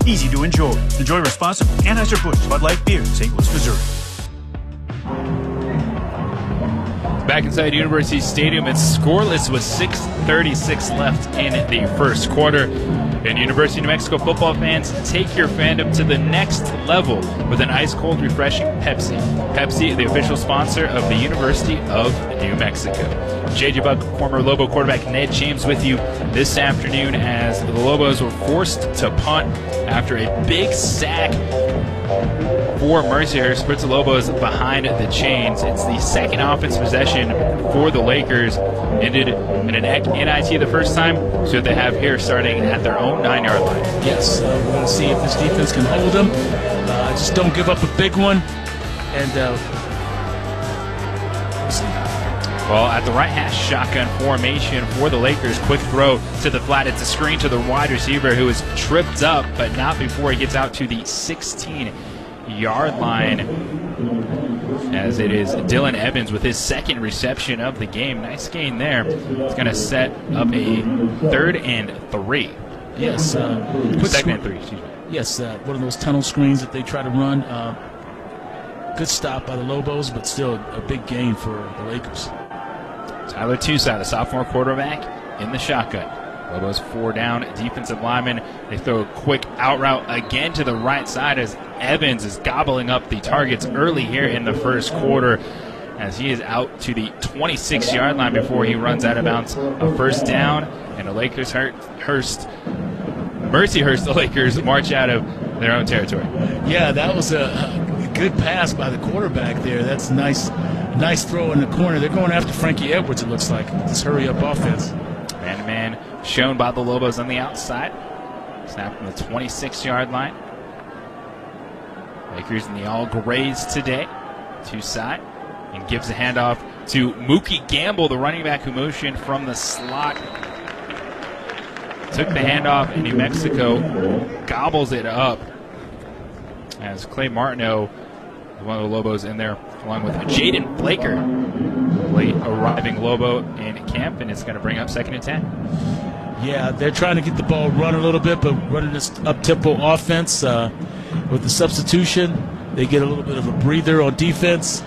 Easy to enjoy. Enjoy responsibly. Anheuser-Busch Bud Light Beer, St. Louis, Missouri. Back inside University Stadium, it's scoreless with 6:36 left in the first quarter. And University of New Mexico football fans, take your fandom to the next level with an ice-cold, refreshing Pepsi. Pepsi, the official sponsor of the University of New Mexico. JJ Buck, former Lobo quarterback Ned James with you this afternoon as the Lobos were forced to punt after a big sack for Mercyhurst. Puts the Lobos behind the chains. It's the second offense possession for the Lakers. Ended in an NIT the first time, so they have here starting at their own 9-yard line. Yes, we're going to see if this defense can hold them. Just don't give up a big one. And we'll see. Well, at the right hash shotgun formation for the Lakers. Quick throw to the flat. It's a screen to the wide receiver who is tripped up, but not before he gets out to the 16-yard line. As it is Dylan Evans with his second reception of the game. Nice gain there. It's going to set up a 3rd and 3. Yes. 2nd and 3, excuse me. Yes, one of those tunnel screens that they try to run. Good stop by the Lobos, but still a big gain for the Lakers. Tyler Toussaint, the sophomore quarterback, in the shotgun. Lobos 4 down, defensive lineman. They throw a quick out route again to the right side as Evans is gobbling up the targets early here in the first quarter as he is out to the 26-yard line before he runs out of bounds. A first down, and the Mercyhurst, the Lakers march out of their own territory. Yeah, that was a good pass by the quarterback there. That's a nice throw in the corner. They're going after Frankie Edwards, it looks like. This hurry-up offense. Man-to-man shown by the Lobos on the outside. Snap from the 26-yard line. Lakers in the all-grays today. Toussaint, and gives a handoff to Mookie Gamble, the running back who motioned from the slot. Took the handoff, and New Mexico gobbles it up as Clay Martineau, one of the Lobos in there, along with Jaden Blaker, late arriving Lobo in camp, and it's going to bring up 2nd and 10. Yeah, they're trying to get the ball run a little bit, but running this up-tempo offense with the substitution, they get a little bit of a breather on defense.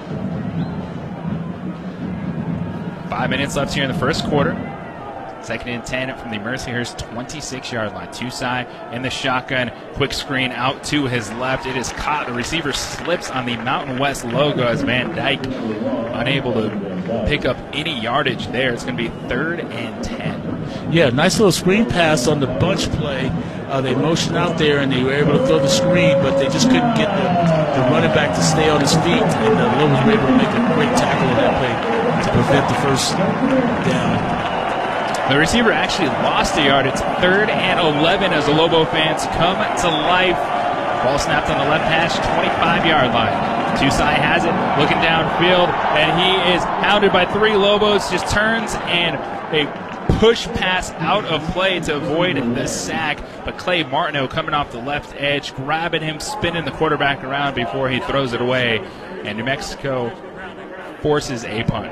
5 minutes left here in the first quarter. 2nd and 10 from the Mercyhurst 26-yard line. Toussaint in the shotgun. Quick screen out to his left. It is caught. The receiver slips on the Mountain West logo as Van Dyke unable to pick up any yardage there. It's going to be 3rd and 10. Yeah, nice little screen pass on the bunch play. They motioned out there and they were able to throw the screen, but they just couldn't get the running back to stay on his feet. And the Lobos were able to make a great tackle on that play to prevent the first down. The receiver actually lost a yard. It's 3rd and 11 as the Lobo fans come to life. Ball snapped on the left hash, 25-yard line. Toussaint has it, looking downfield, and he is hounded by 3 Lobos. Just turns and a push pass out of play to avoid the sack. But Clay Martineau coming off the left edge, grabbing him, spinning the quarterback around before he throws it away. And New Mexico forces a punt.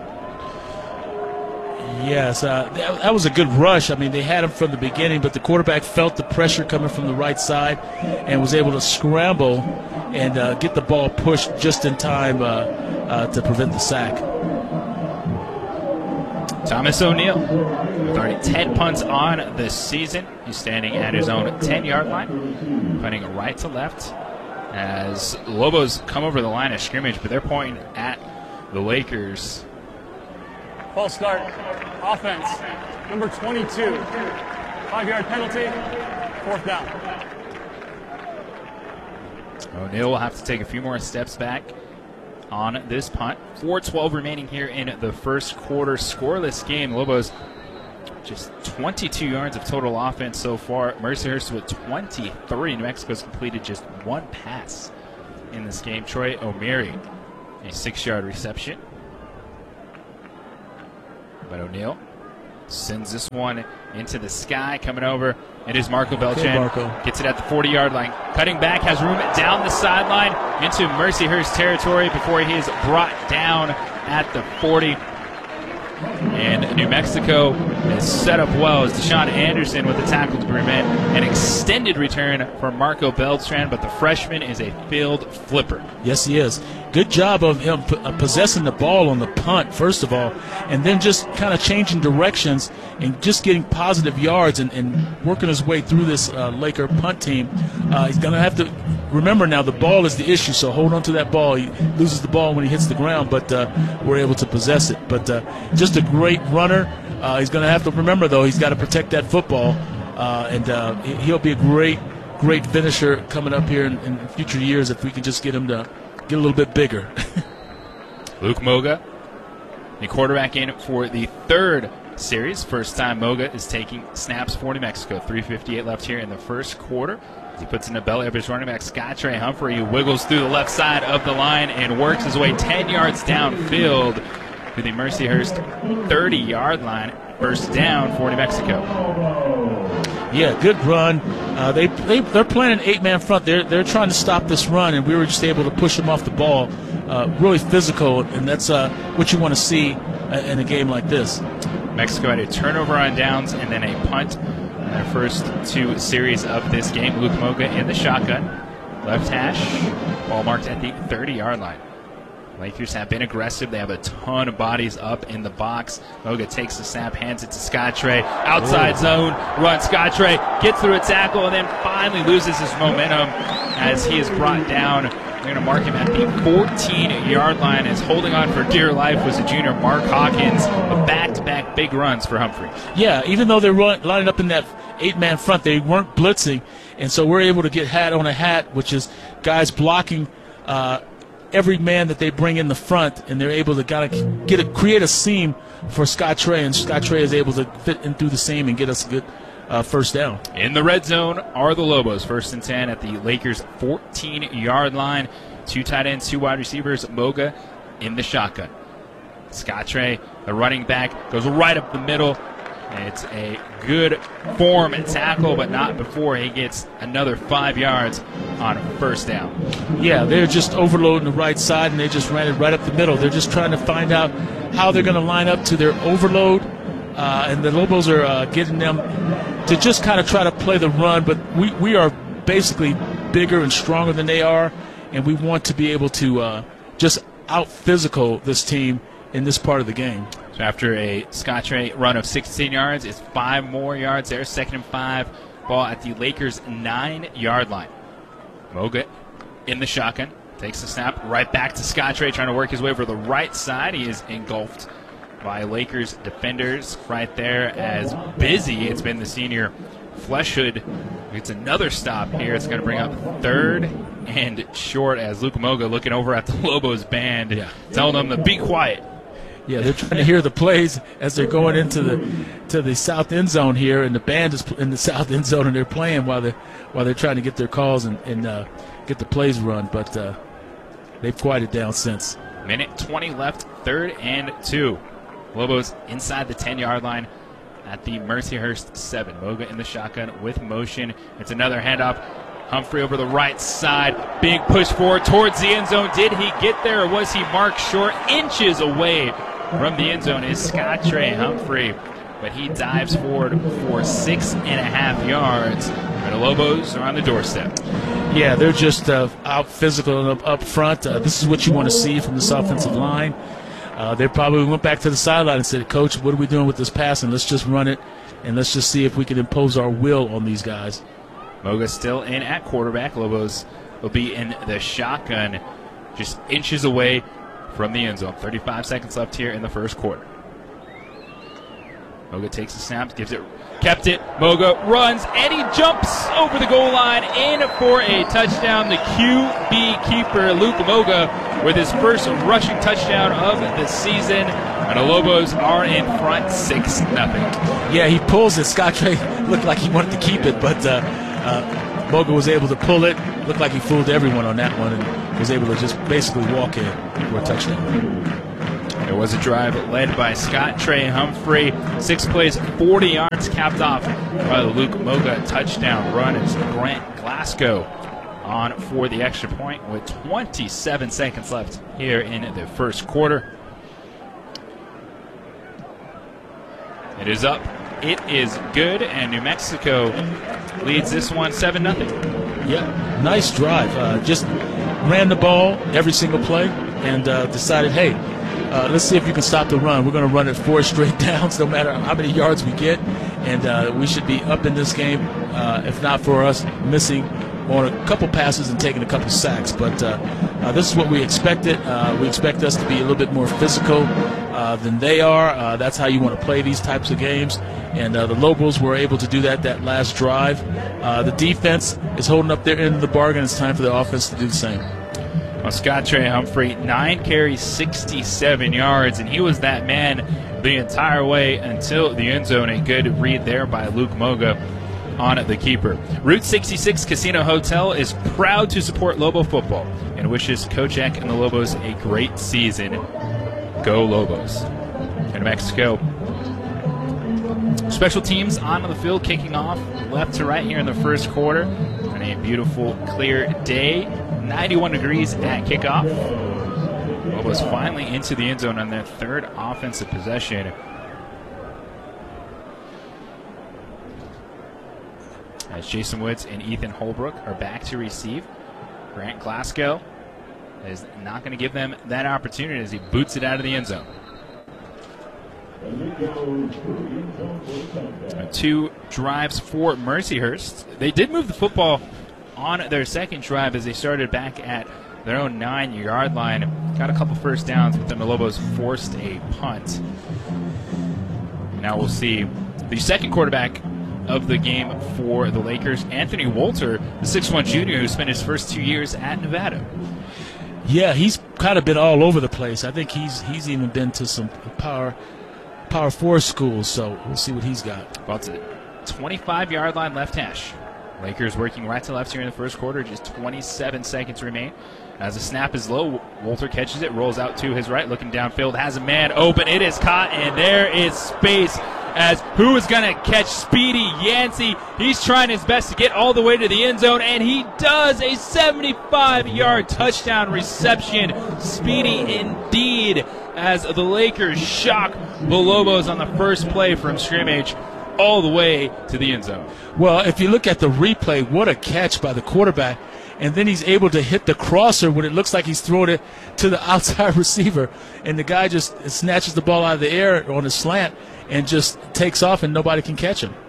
Yes, that was a good rush. I mean, they had him from the beginning, but the quarterback felt the pressure coming from the right side and was able to scramble and get the ball pushed just in time to prevent the sack. Thomas O'Neill with already 10 punts on this season. He's standing at his own 10-yard line, punting right to left as Lobos come over the line of scrimmage, but they're pointing at the Lakers. False start. Offense. Number 22. 5-yard penalty. 4th down. O'Neill will have to take a few more steps back on this punt. 4:12 remaining here in the first quarter. Scoreless game. Lobos just 22 yards of total offense so far. Mercyhurst with 23. New Mexico's completed just 1 pass in this game. Troy O'Meary, a 6-yard reception. But O'Neill sends this one into the sky. Coming over, it is Marco Beltran. Gets it at the 40-yard line. Cutting back, has room down the sideline into Mercyhurst territory before he is brought down at the 40. And New Mexico is set up well as Deshaun Anderson with the tackle to prevent an extended return for Marco Beltran, but the freshman is a field flipper. Yes, he is. Good job of him possessing the ball on the punt, first of all, and then just kind of changing directions and just getting positive yards and working his way through this Laker punt team. He's going to have to remember now the ball is the issue, so hold on to that ball. He loses the ball when he hits the ground, but we're able to possess it. But just a great runner. He's going to have to remember, though, he's got to protect that football, and he'll be a great finisher coming up here in future years if we can just get him to get a little bit bigger. Luke Moga, the quarterback in for the third series. First time Moga is taking snaps for New Mexico. 3:58 left here in the first quarter. He puts in the belly of his running back, Scott Trey Humphrey, who wiggles through the left side of the line and works his way 10 yards downfield to the Mercyhurst 30-yard line. First down for New Mexico. Yeah, good run. They're playing an 8-man front. They're trying to stop this run, and we were just able to push them off the ball. Really physical, and that's what you want to see in a game like this. Mexico had a turnover on downs and then a punt in their first two series of this game. Luke Moga in the shotgun. Left hash. Ball marked at the 30-yard line. Lakers have been aggressive. They have a ton of bodies up in the box. Moga takes the snap, hands it to Scott Trey. Outside zone, run. Scott Trey gets through a tackle and then finally loses his momentum as he is brought down. We're going to mark him at the 14-yard line as holding on for dear life was the junior Mark Hawkins. But back-to-back big runs for Humphrey. Yeah, even though they're lining up in that 8-man front, they weren't blitzing, and so we're able to get hat on a hat, which is guys blocking every man that they bring in the front, and they're able to create a seam for Scott Trey, and Scott Trey is able to fit in through the seam and get us a good first down. In the red zone are the Lobos. 1st and 10 at the Lakers' 14-yard line. 2 tight ends, 2 wide receivers. Moga in the shotgun. Scott Trey, the running back, goes right up the middle. It's a good form and tackle, but not before he gets another 5 yards on first down. Yeah, they're just overloading the right side, and they just ran it right up the middle. They're just trying to find out how they're going to line up to their overload, and the Lobos are getting them to just kind of try to play the run, but we are basically bigger and stronger than they are, and we want to be able to just out-physical this team in this part of the game. So after a Scott Trey run of 16 yards, it's 5 more yards there. 2nd and 5, ball at the Lakers' 9-yard line. Moga in the shotgun, takes the snap right back to Scott Trey, trying to work his way over the right side. He is engulfed by Lakers defenders right there as busy. It's been the senior Fleshhood. It's another stop here. It's going to bring up 3rd and short as Luke Moga looking over at the Lobos band, telling them to be quiet. Yeah, they're trying to hear the plays as they're going into the south end zone here, and the band is in the south end zone, and they're playing while they're trying to get their calls and get the plays run. But they've quieted down since. 1:20 left, 3rd and 2. Lobos inside the 10-yard line at the Mercyhurst 7. Moga in the shotgun with motion. It's another handoff. Humphrey over the right side. Big push forward towards the end zone. Did he get there, or was he marked short? Inches away from the end zone is Scott Trey Humphrey, but he dives forward for 6.5 yards. And the Lobos are on the doorstep. Yeah, they're just out physical and up front. This is what you want to see from this offensive line. They probably went back to the sideline and said, "Coach, what are we doing with this passing? Let's just run it, and let's just see if we can impose our will on these guys." Moga still in at quarterback. Lobos will be in the shotgun, just inches away from the end zone. 35 seconds left here in the first quarter. Moga takes the snap, gives it, kept it. Moga runs, and he jumps over the goal line in for a touchdown. The QB keeper, Luke Moga, with his first rushing touchdown of the season. And the Lobos are in front 6-0. Yeah, he pulls it. Scott Trey looked like he wanted to keep it, but Moga was able to pull it. Looked like he fooled everyone on that one and was able to just basically walk in for a touchdown. There was a drive led by Scott Trey Humphrey. 6 plays, 40 yards, capped off by the Luke Moga touchdown run. It's Grant Glasgow on for the extra point with 27 seconds left here in the first quarter. It is up. It is good, and New Mexico leads this one 7-0. Yeah, nice drive. Just ran the ball every single play and decided, hey, let's see if you can stop the run. We're going to run it 4 straight downs no matter how many yards we get, and we should be up in this game, if not for us missing on a couple passes and taking a couple sacks. But this is what we expected. We expect us to be a little bit more physical than they are. That's how you want to play these types of games. And the Lobos were able to do that last drive. The defense is holding up their end of the bargain. It's time for the offense to do the same. Well, Scott Trey Humphrey, 9 carries, 67 yards, and he was that man the entire way until the end zone. A good read there by Luke Moga on the keeper. Route 66 Casino Hotel is proud to support Lobo football and wishes Coach Eck and the Lobos a great season. Go Lobos. In Mexico, special teams on the field kicking off left to right here in the first quarter. On a beautiful, clear day. 91 degrees at kickoff. Lobos finally into the end zone on their 3rd offensive possession. As Jason Woods and Ethan Holbrook are back to receive. Grant Glasgow is not going to give them that opportunity as he boots it out of the end zone. 2 drives for Mercyhurst. They did move the football on their second drive as they started back at their own 9-yard line. Got a couple first downs, but then the Lobos forced a punt. Now we'll see the second quarterback of the game for the Lakers, Anthony Walter, the 6'1 junior who spent his first 2 years at Nevada. Yeah, he's kind of been all over the place. I think he's even been to some Power 4 schools, so we'll see what he's got. Well, it's a 25-yard line left hash. Lakers working right to left here in the first quarter. Just 27 seconds remain. As the snap is low, Walter catches it, rolls out to his right, looking downfield, has a man open. It is caught, and there is space as who is going to catch Speedy Yancey. He's trying his best to get all the way to the end zone, and he does. A 75-yard touchdown reception. Speedy indeed, as the Lakers shock the Lobos on the first play from scrimmage all the way to the end zone. Well, if you look at the replay, what a catch by the quarterback. And then he's able to hit the crosser when it looks like he's throwing it to the outside receiver. And the guy just snatches the ball out of the air on a slant and just takes off, and nobody can catch him.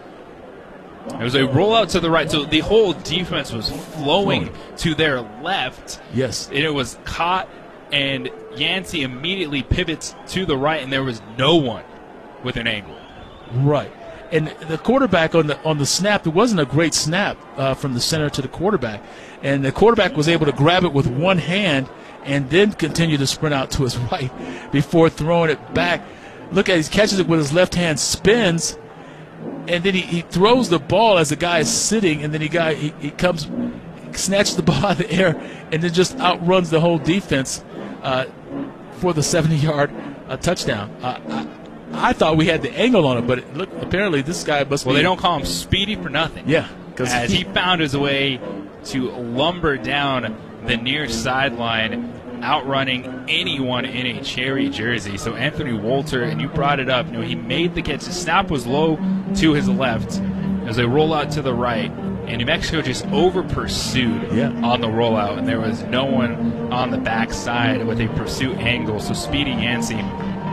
It was a rollout to the right, so the whole defense was flowing to their left. Yes. And it was caught, and Yancey immediately pivots to the right, and there was no one with an angle. Right. And the quarterback on the snap, it wasn't a great snap from the center to the quarterback. And the quarterback was able to grab it with one hand and then continue to sprint out to his right before throwing it back. Look at, he catches it with his left hand, spins, and then he throws the ball as the guy is sitting, and then he comes, snatches the ball out of the air, and then just outruns the whole defense for the 70-yard touchdown. I thought we had the angle on it, but apparently this guy must be. Well, they don't call him Speedy for nothing. Yeah. As he found his way to lumber down the near sideline, outrunning anyone in a cherry jersey. So Anthony Walter, and you brought it up, he made the catch. The snap was low to his left as they roll out to the right. And New Mexico just over-pursued on the rollout, and there was no one on the backside with a pursuit angle. So Speedy Yancey,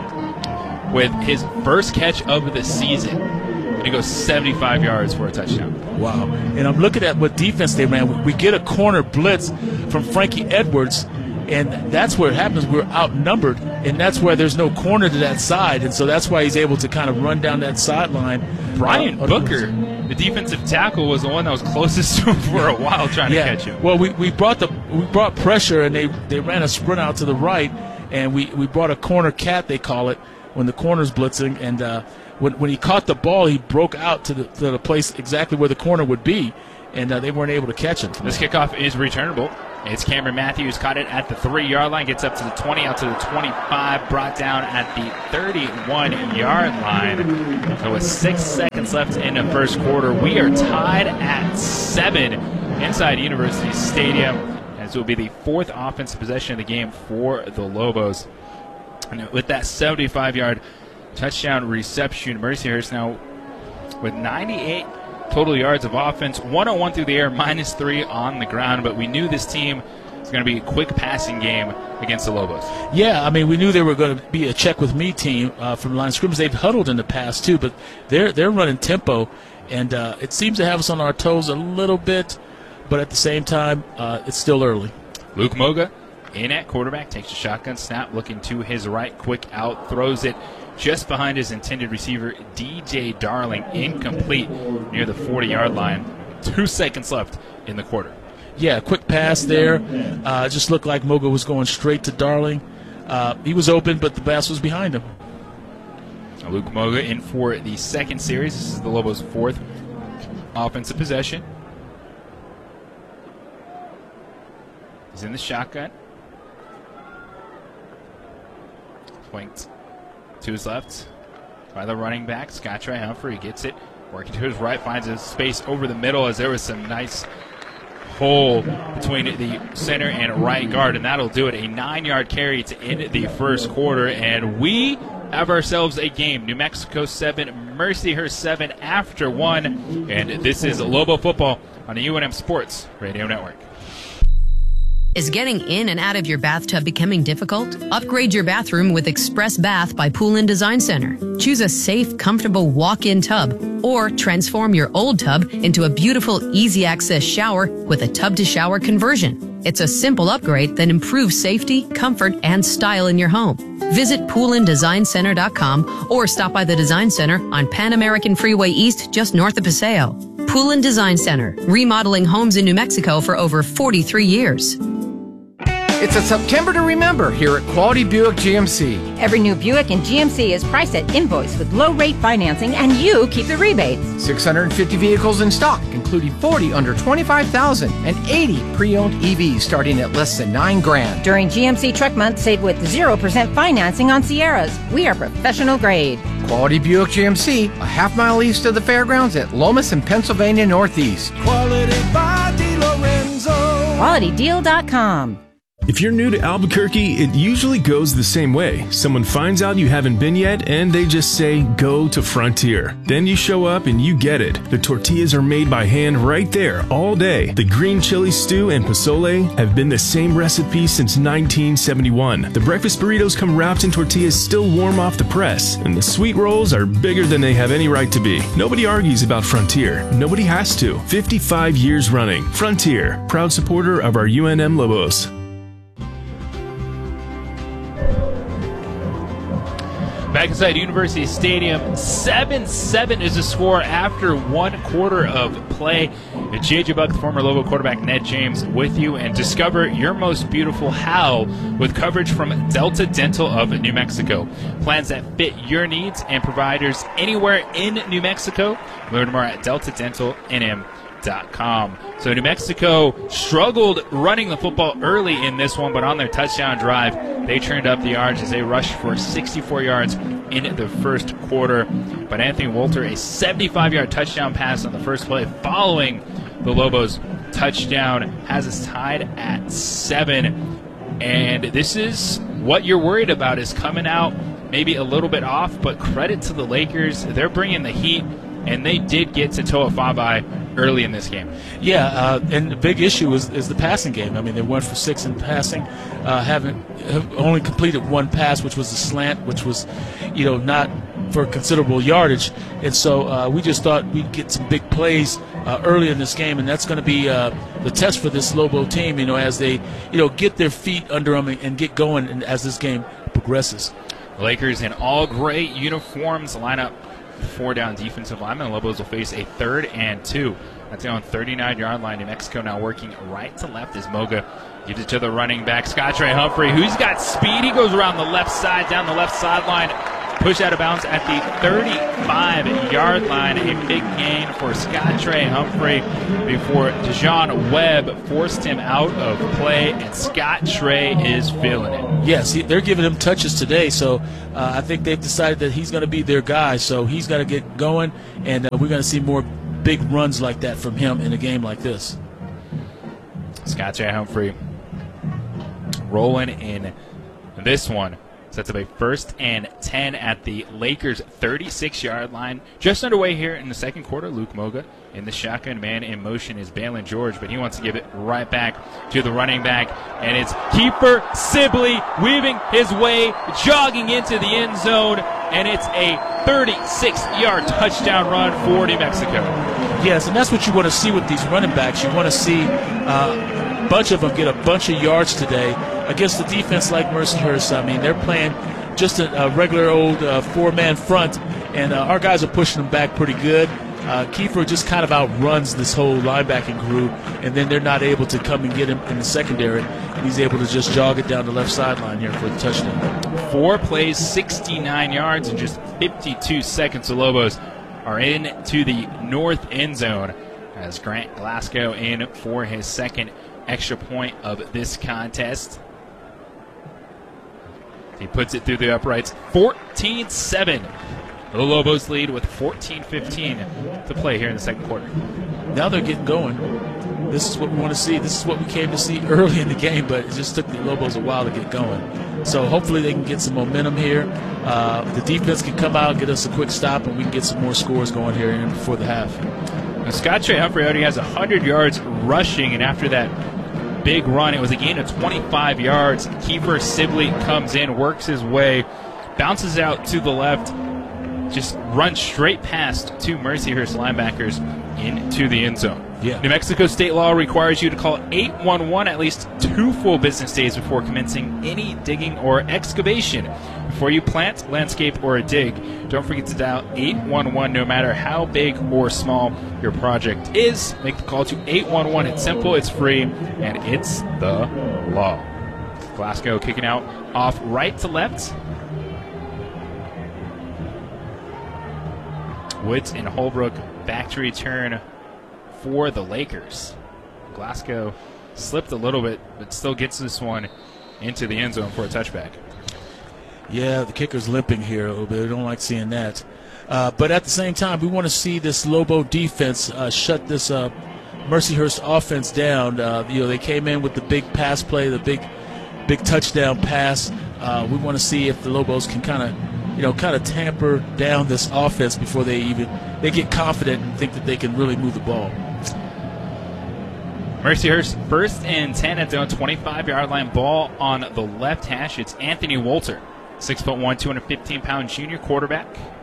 with his first catch of the season, and he goes 75 yards for a touchdown. Wow. And I'm looking at what defense they ran. We get a corner blitz from Frankie Edwards, and that's where it happens. We're outnumbered, and that's where there's no corner to that side, and so that's why he's able to kind of run down that sideline. Brian Booker, the defensive tackle, was the one that was closest to him for a while trying to catch him. Well, we brought pressure, and they ran a sprint out to the right, and we brought a corner cat, they call it, when the corner's blitzing, and when he caught the ball, he broke out to the place exactly where the corner would be, and they weren't able to catch him. This kickoff is returnable. It's Cameron Matthews, caught it at the 3-yard line, gets up to the 20, out to the 25, brought down at the 31-yard line. So with 6 seconds left in the first quarter, we are tied at 7 inside University Stadium, and this will be the 4th offensive possession of the game for the Lobos. And with that 75-yard touchdown reception. Mercyhurst now with 98 total yards of offense, 101 through the air, -3 on the ground. But we knew this team was going to be a quick passing game against the Lobos. Yeah, I mean, we knew they were going to be a check with me team from line of scrimmage. They've huddled in the past too, but they're running tempo, and it seems to have us on our toes a little bit. But at the same time, it's still early. Luke Moga in at quarterback, takes a shotgun snap, looking to his right, quick out, throws it just behind his intended receiver, DJ Darling, incomplete near the 40-yard line. 2 seconds left in the quarter. Yeah, quick pass there. Just looked like Moga was going straight to Darling. He was open, but the pass was behind him. Luke Moga in for the second series. This is the Lobos' 4th offensive possession. He's in the shotgun. Flanked to his left by the running back, Scottrey Humphrey. Gets it, working to his right, finds a space over the middle as there was some nice hole between the center and right guard, and that'll do it. A 9-yard carry to end the first quarter, and we have ourselves a game. New Mexico 7, Mercyhurst 7 after 1, and this is Lobo football on the UNM Sports Radio Network. Is getting in and out of your bathtub becoming difficult? Upgrade your bathroom with Express Bath by Pool & Design Center. Choose a safe, comfortable walk-in tub, or transform your old tub into a beautiful, easy-access shower with a tub-to-shower conversion. It's a simple upgrade that improves safety, comfort, and style in your home. Visit poolanddesignCenter.com or stop by the Design Center on Pan American Freeway East, just north of Paseo. Pool & Design Center, remodeling homes in New Mexico for over 43 years. It's a September to remember here at Quality Buick GMC. Every new Buick in GMC is priced at invoice with low-rate financing, and you keep the rebates. 650 vehicles in stock, including 40 under $25,000 and 80 pre-owned EVs starting at less than $9,000. During GMC Truck Month, save with 0% financing on Sierras. We are professional grade. Quality Buick GMC, a half-mile east of the fairgrounds at Lomas and Pennsylvania Northeast. Quality by DiLorenzo. QualityDeal.com. If you're new to Albuquerque, it usually goes the same way. Someone finds out you haven't been yet, and they just say, go to Frontier. Then you show up and you get it. The tortillas are made by hand right there all day. The green chili stew and pozole have been the same recipe since 1971. The breakfast burritos come wrapped in tortillas still warm off the press, and the sweet rolls are bigger than they have any right to be. Nobody argues about Frontier. Nobody has to. 55 years running. Frontier, proud supporter of our UNM Lobos. Back inside University Stadium, 7-7 is the score after 1 quarter of play. J.J. Buck, the former Lobo quarterback Ned James, with you, and discover your most beautiful how with coverage from Delta Dental of New Mexico. Plans that fit your needs and providers anywhere in New Mexico. Learn more at deltadentalnm.com. So New Mexico struggled running the football early in this one, but on their touchdown drive, they turned up the yards as they rushed for 64 yards in the first quarter. But Anthony Wolter, a 75-yard touchdown pass on the first play following the Lobos touchdown, has us tied at 7. And this is what you're worried about, is coming out maybe a little bit off, but credit to the Lakers. They're bringing the heat, and they did get to Toa Fabai early in this game. Yeah, and the big issue is the passing game. I mean, they went for 6 in passing, have only completed 1 pass, which was a slant, which was, not for considerable yardage. And so we just thought we'd get some big plays early in this game, and that's going to be the test for this Lobo team, as they, get their feet under them and get going and as this game progresses. The Lakers in all gray uniforms line up 4 down defensive linemen. The Lobos will face a 3rd and 2. That's on 39-yard line. New Mexico now working right to left as Moga gives it to the running back, Scottrey Humphrey, who's got speed. He goes around the left side, down the left sideline, push out of bounds at the 35-yard line. A big gain for Scottrey Humphrey before Dejon Webb forced him out of play, and Scottrey is feeling it. Yes, they're giving him touches today, so I think they've decided that he's going to be their guy, so he's got to get going, and we're going to see more big runs like that from him in a game like this. Scottrey Humphrey rolling in this one Sets up a 1st and 10 at the Lakers' 36-yard line. Just underway here in the second quarter. Luke Moga in the shotgun. Man in motion is Balin George, but he wants to give it right back to the running back. And it's Kiefer Sibley weaving his way, jogging into the end zone. And it's a 36-yard touchdown run for New Mexico. Yes, and that's what you want to see with these running backs. You want to see a bunch of them get a bunch of yards today against a defense like Mercyhurst. I mean, they're playing just a regular old 4-man front, and our guys are pushing them back pretty good. Kiefer just kind of outruns this whole linebacking group, and then they're not able to come and get him in the secondary, and he's able to just jog it down the left sideline here for the touchdown. 4 plays, 69 yards, in just 52 seconds. The Lobos are into the north end zone as Grant Glasgow in for his second extra point of this contest. He puts it through the uprights. 14-7. The Lobos lead with 14-15 to play here in the second quarter. Now they're getting going. This is what we want to see. This is what we came to see early in the game, but it just took the Lobos a while to get going. So hopefully they can get some momentum here. The defense can come out, get us a quick stop, and we can get some more scores going here before the half. Now, Scott Trey Humphrey already has 100 yards rushing, and after that big run, it was a gain of 25 yards. Kiefer Sibley comes in, works his way, bounces out to the left, just runs straight past 2 Mercyhurst linebackers into the end zone. Yeah. New Mexico state law requires you to call 811 at least 2 full business days before commencing any digging or excavation. Before you plant, landscape, or dig, don't forget to dial 811 no matter how big or small your project is. Make the call to 811. It's simple, it's free, and it's the law. Glasgow kicking out off right to left. Woods and Holbrook back to return for the Lakers. Glasgow slipped a little bit, but still gets this one into the end zone for a touchback. Yeah, the kicker's limping here a little bit. We don't like seeing that. But at the same time, we want to see this Lobo defense shut this Mercyhurst offense down. They came in with the big pass play, the big touchdown pass. We want to see if the Lobos can kind of tamper down this offense before they get confident and think that they can really move the ball. Mercyhurst 1st and 10 at their own 25-yard line. Ball on the left hash. It's Anthony Wolter, 6'1", 215-pound junior quarterback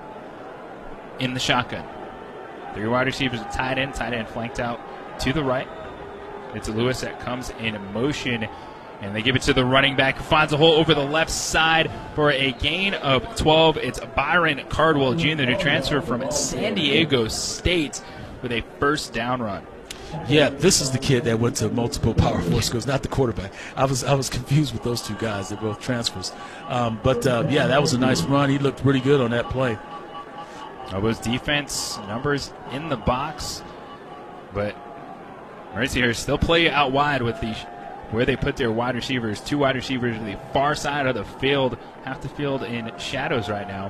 in the shotgun. 3 wide receivers, tight end flanked out to the right. It's Lewis that comes in motion, and they give it to the running back, who finds a hole over the left side for a gain of 12. It's Byron Cardwell Jr., who transferred from San Diego State, with a first down run. Yeah, this is the kid that went to multiple Power 4 schools, not the quarterback. I was confused with those 2 guys. They're both transfers. Yeah, that was a nice run. He looked pretty good on that play. Lobos defense numbers in the box, but Mercyhurst still play out wide with where they put their wide receivers. 2 wide receivers to the far side of the field, half the field in shadows right now.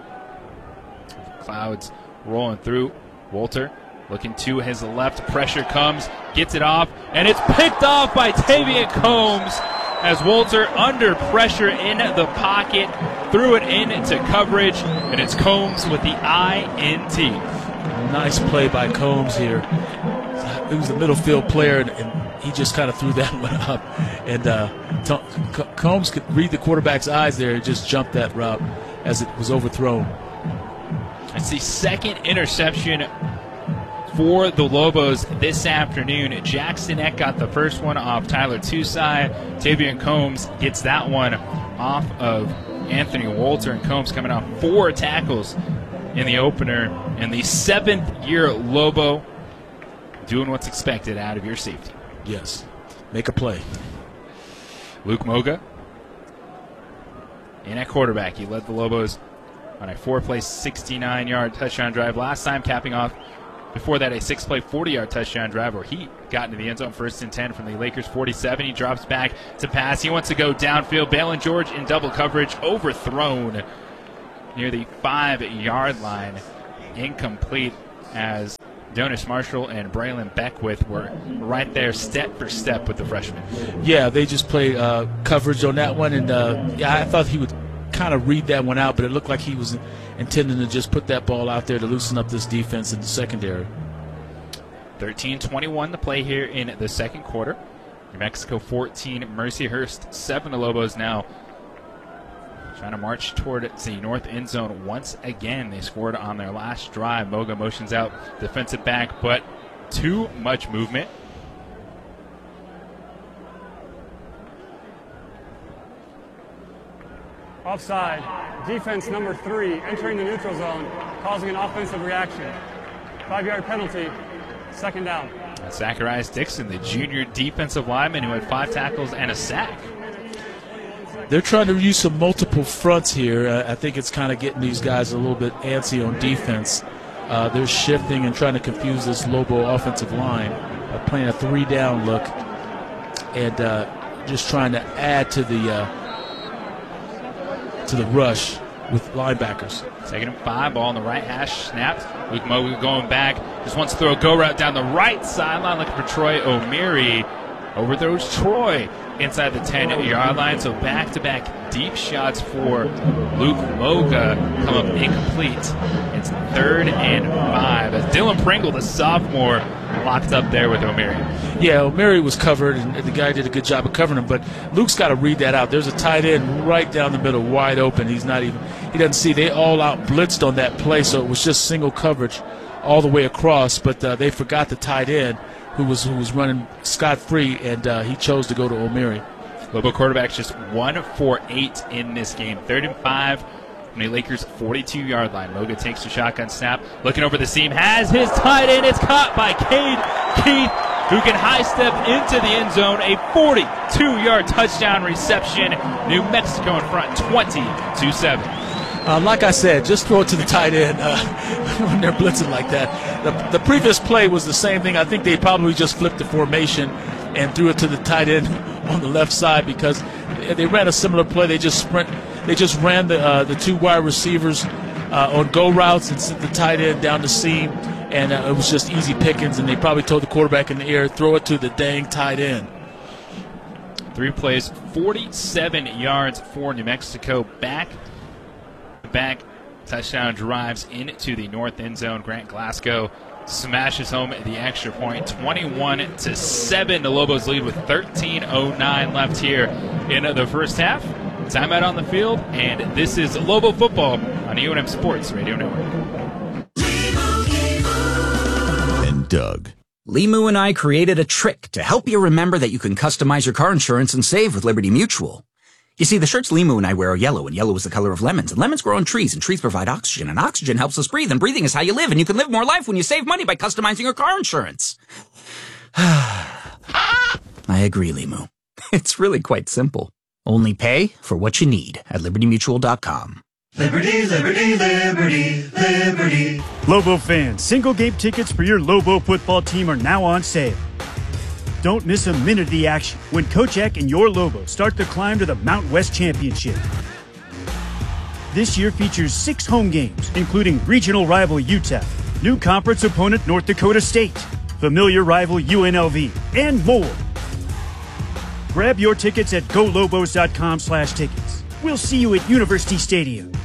Clouds rolling through. Wolter looking to his left. Pressure comes, gets it off, and it's picked off by Tavian Combs as Wolter, under pressure in the pocket, threw it into coverage, and it's Combs with the INT. Nice play by Combs here. He was a middle field player, and he just kind of threw that one up. And Combs could read the quarterback's eyes there and just jumped that route as it was overthrown. It's the second interception for the Lobos this afternoon. Jackson Eck got the first one off Tyler Tusai. Tavian Combs gets that one off of Anthony Wolter, and Combs coming off 4 tackles in the opener. And the 7th-year Lobo doing what's expected out of your safety. Yes, make a play. Luke Moga in at quarterback. He led the Lobos on a 4-play, 69-yard touchdown drive last time, capping off before that a 6-play, 40-yard touchdown drive where he got into the end zone 1st and 10 from the Lakers 47. He drops back to pass. He wants to go downfield. Balin George in double coverage, overthrown near the 5-yard line. Incomplete, as Donis Marshall and Braylon Beckwith were right there step for step with the freshman. Yeah, they just played coverage on that one, and I thought he would kind of read that one out, but it looked like he was intending to just put that ball out there to loosen up this defense in the secondary. 13:21 to play here in the second quarter. New Mexico 14, Mercyhurst 7. The Lobos now trying to march toward the north end zone once again. They scored on their last drive. Moga motions out defensive back, but too much movement. Offside. Defense number 3 entering the neutral zone, causing an offensive reaction. 5-yard penalty, second down. Zacharias Dixon, the junior defensive lineman who had 5 tackles and a sack. They're trying to use some multiple fronts here. I think it's kind of getting these guys a little bit antsy on defense. They're shifting and trying to confuse this Lobo offensive line by playing a 3-down look and just trying to add to the rush with linebackers. 2nd and 5, ball on the right hash, snapped. Luke Moga going back, just wants to throw a go route down the right sideline looking for Troy O'Meary. Overthrows Troy inside the 10-yard line, so back-to-back deep shots for Luke Moga come up incomplete. It's 3rd and 5 as Dylan Pringle, the sophomore, locked up there with O'Meary. Yeah, O'Meary was covered, and the guy did a good job of covering him, but Luke's got to read that out. There's a tight end right down the middle, wide open. He doesn't see. They all out blitzed on that play, so it was just single coverage all the way across, but they forgot the tight end who was running scot-free, and he chose to go to O'Meary. Lobo quarterback's just 1 for 8 in this game. 3rd and 5 from the Lakers' 42-yard line. Moga takes the shotgun snap, looking over the seam, has his tight end. It's caught by Cade Keith, who can high step into the end zone. A 42-yard touchdown reception. New Mexico in front, 20-7. Like I said, just throw it to the tight end when they're blitzing like that. The previous play was the same thing. I think they probably just flipped the formation and threw it to the tight end on the left side because they ran a similar play. They just ran the 2 wide receivers on go routes and sent the tight end down the seam, and it was just easy pickings. And they probably told the quarterback in the air, throw it to the dang tight end. 3 plays, 47 yards for New Mexico. Back touchdown drives into the north end zone. Grant Glasgow smashes home the extra point. 21-7. The Lobos lead with 13:09 left here in the first half. Timeout on the field, and this is Lobo football on UNM Sports Radio Network. And Doug. Limu and I created a trick to help you remember that you can customize your car insurance and save with Liberty Mutual. You see, the shirts Limu and I wear are yellow, and yellow is the color of lemons, and lemons grow on trees, and trees provide oxygen, and oxygen helps us breathe, and breathing is how you live, and you can live more life when you save money by customizing your car insurance. I agree, Limu. It's really quite simple. Only pay for what you need at LibertyMutual.com. Liberty, liberty, liberty, liberty. Lobo fans, single game tickets for your Lobo football team are now on sale. Don't miss a minute of the action when Coach Eck and your Lobos start the climb to the Mountain West Championship. This year features 6 home games, including regional rival UTEP, new conference opponent North Dakota State, familiar rival UNLV, and more. Grab your tickets at golobos.com/tickets. We'll see you at University Stadium.